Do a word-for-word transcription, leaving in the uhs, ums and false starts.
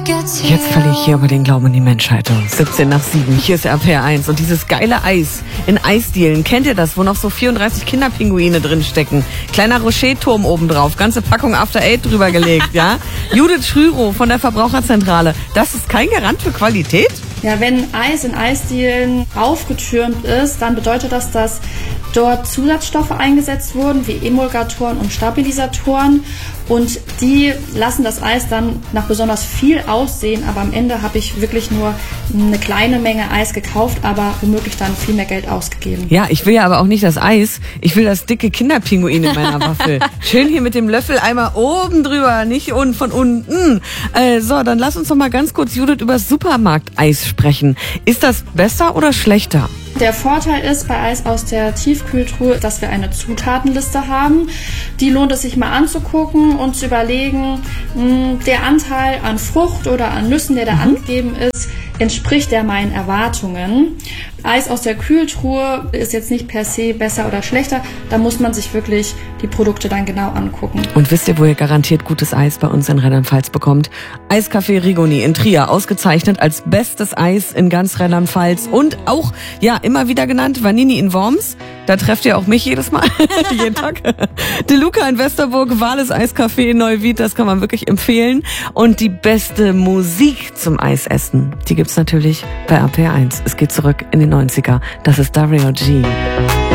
Jetzt verliere ich hier aber den Glauben in die Menschheit. siebzehn nach sieben, hier ist R P R eins. Und dieses geile Eis in Eisdielen, kennt ihr das, wo noch so vierunddreißig Kinderpinguine drin stecken? Kleiner Rocher-Turm obendrauf, ganze Packung After Eight drüber gelegt, ja? Judith Schrürow von der Verbraucherzentrale. Das ist kein Garant für Qualität? Ja, wenn Eis in Eisdielen aufgetürmt ist, dann bedeutet das, dass dort Zusatzstoffe eingesetzt wurden, wie Emulgatoren und Stabilisatoren. Und die lassen das Eis dann nach besonders viel aussehen, aber am Ende habe ich wirklich nur eine kleine Menge Eis gekauft, aber womöglich dann viel mehr Geld ausgegeben. Ja, ich will ja aber auch nicht das Eis, ich will das dicke Kinderpinguin in meiner Waffel. Schön hier mit dem Löffel einmal oben drüber, nicht un von unten. Äh, so, dann lass uns doch mal ganz kurz, Judith, über das Supermarkteis sprechen. Ist das besser oder schlechter? Der Vorteil ist bei Eis aus der Tiefkühltruhe, dass wir eine Zutatenliste haben. Die lohnt es sich mal anzugucken und zu überlegen, mh, der Anteil an Frucht oder an Nüssen, der da mhm. angegeben ist, entspricht der meinen Erwartungen. Eis aus der Kühltruhe ist jetzt nicht per se besser oder schlechter. Da muss man sich wirklich die Produkte dann genau angucken. Und wisst ihr, wo ihr garantiert gutes Eis bei uns in Rheinland-Pfalz bekommt? Eiscafé Rigoni in Trier, ausgezeichnet als bestes Eis in ganz Rheinland-Pfalz und auch, ja, immer wieder genannt, Vanini in Worms. Da trefft ihr auch mich jedes Mal, jeden Tag. De Luca in Westerburg, Wales Eiscafé in Neuwied, das kann man wirklich empfehlen. Und die beste Musik zum Eisessen, die gibt's natürlich bei R P R eins. Es geht zurück in die neunziger. Das ist Dario G.